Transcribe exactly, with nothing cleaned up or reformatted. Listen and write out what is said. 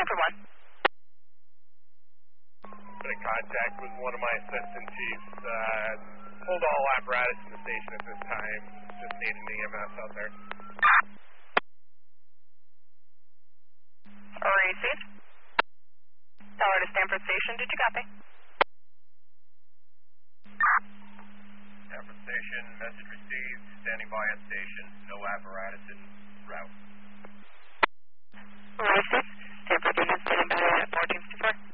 Stanford one. Been in contact with one of my assistant chiefs. Uh, hold all apparatus in the station at this time. Just need an E M S out there. Received. Tower to Stanford Station. Did you copy? Stanford Station, message received. Standing by at station. No apparatus in route. Received. Stanford Station standing by at fourteen fifty-four.